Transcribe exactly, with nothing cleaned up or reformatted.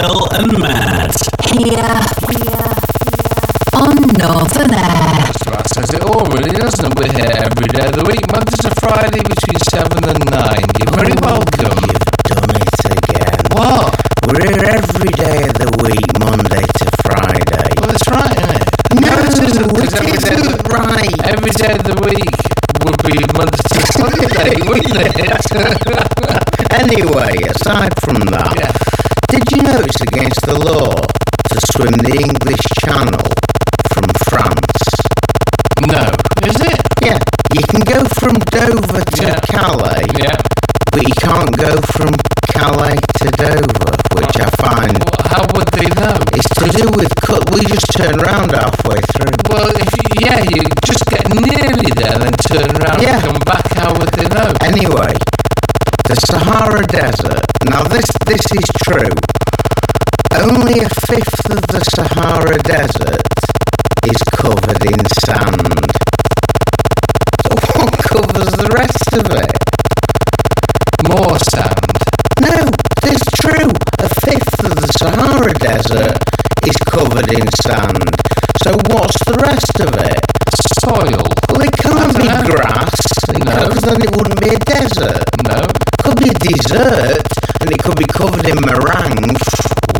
Phil and Matt. Here, here, on Northern Air. That says it all, really, doesn't it? We're here every day of the week, Monday to Friday between seven and nine. You're very Oh, welcome. You've done it again. What? We're here every day of the week, Monday to Friday. Well, that's right, isn't it? No, it isn't, 'cause every it day of isn't the- right. Every day of the week would be Monday to Sunday, wouldn't it? Anyway, aside from that, Yeah. did you know it's against the law to swim the English Channel from France? No. Is it? Yeah, you can go from Dover to Yeah. Calais, Yeah. but you can't go from Calais to Dover, which I find Well, how would they know? is to do with cut. We just turn around halfway through. Well, if you, yeah, you just get nearly there, then turn around Yeah. and come back. How would they know? Anyway, the Sahara Desert. Now this this is true. Only a fifth of the Sahara Desert is covered in sand. So what covers the rest of it? More sand. No, it's true. A fifth of the Sahara Desert is covered in sand. So what's the rest of it? Soil. Well, it can't I be don't know. grass, No. because then it wouldn't be a desert. No. It could be a desert, and it could be covered in meringue.